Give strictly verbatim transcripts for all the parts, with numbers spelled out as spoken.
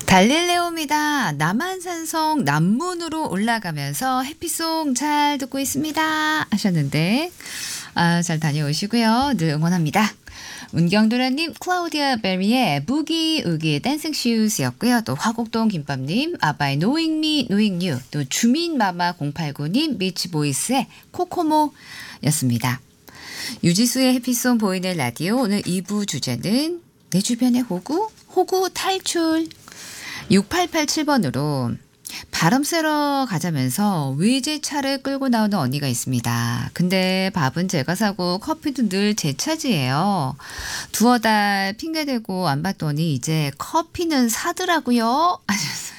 달릴레오입니다. 남한산성 남문으로 올라가면서 해피송 잘 듣고 있습니다 하셨는데 아, 잘 다녀오시고요. 늘 응원합니다. 운경도라님 클라우디아 베리의 부기 우기 댄싱 슈즈였고요. 또 화곡동 김밥님 아바의 Knowing Me Knowing You, 또 주민마마 공팔구님 비치보이스의 코코모였습니다. 유지수의 해피송 보이는 라디오, 오늘 이 부 주제는 내 주변의 호구, 호구 탈출. 육팔팔칠 번으로 바람 쐬러 가자면서 외제차를 끌고 나오는 언니가 있습니다. 근데 밥은 제가 사고 커피도 늘 제 차지예요. 두어 달 핑계대고 안 봤더니 이제 커피는 사더라고요 하셨어요.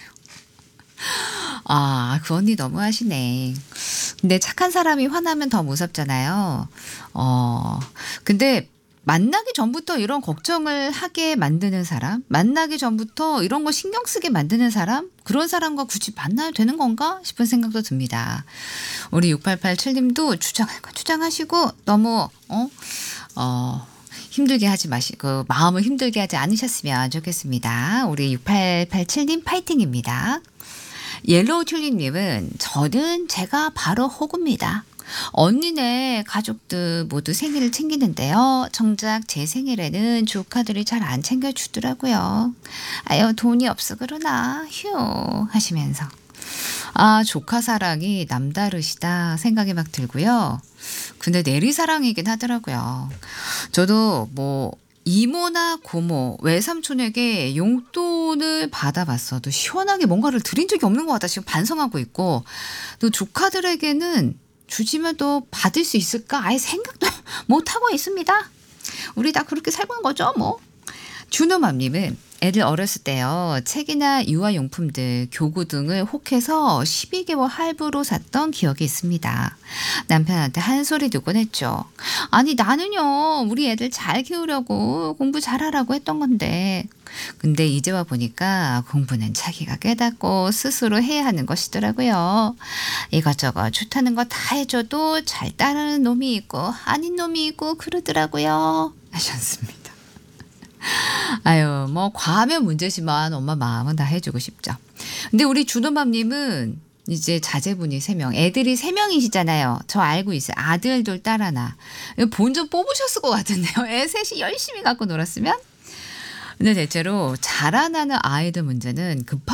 아, 그 언니 너무하시네. 근데 착한 사람이 화나면 더 무섭잖아요. 어, 근데 만나기 전부터 이런 걱정을 하게 만드는 사람, 만나기 전부터 이런 거 신경 쓰게 만드는 사람, 그런 사람과 굳이 만나야 되는 건가 싶은 생각도 듭니다. 우리 육팔팔칠 님도 주장할 거 주장하시고 너무 어, 어, 힘들게 하지 마시고 마음을 힘들게 하지 않으셨으면 좋겠습니다. 우리 육팔팔칠 님 파이팅입니다. 옐로우 튤립님은 저는 제가 바로 호구입니다. 언니네 가족들 모두 생일을 챙기는데요. 정작 제 생일에는 조카들이 잘 안 챙겨주더라고요. 아유, 돈이 없어 그러나 휴 하시면서 아, 조카 사랑이 남다르시다 생각이 막 들고요. 근데 내리사랑이긴 하더라고요. 저도 뭐 이모나 고모, 외삼촌에게 용돈을 받아봤어도 시원하게 뭔가를 드린 적이 없는 것 같다 지금 반성하고 있고, 또 조카들에게는 주지만 또 받을 수 있을까 아예 생각도 못하고 있습니다. 우리 다 그렇게 살고 있는 거죠 뭐. 준호맘님은 애들 어렸을 때요, 책이나 유아용품들, 교구 등을 혹해서 십이 개월 할부로 샀던 기억이 있습니다. 남편한테 한 소리 듣곤 했죠. 아니 나는요 우리 애들 잘 키우려고 공부 잘하라고 했던 건데. 근데 이제 와 보니까 공부는 자기가 깨닫고 스스로 해야 하는 것이더라고요. 이것저것 좋다는 거 다 해줘도 잘 따르는 놈이 있고 아닌 놈이 있고 그러더라고요 하셨습니다. 아유, 뭐 과하면 문제지만 엄마 마음은 다 해주고 싶죠. 근데 우리 준호맘님은 이제 자제분이 세 명, 애들이 세 명이시잖아요. 저 알고 있어요. 아들 둘, 딸 하나. 본 좀 뽑으셨을 것 같은데요. 애 셋이 열심히 갖고 놀았으면. 근데 대체로 자라나는 아이들 문제는 급한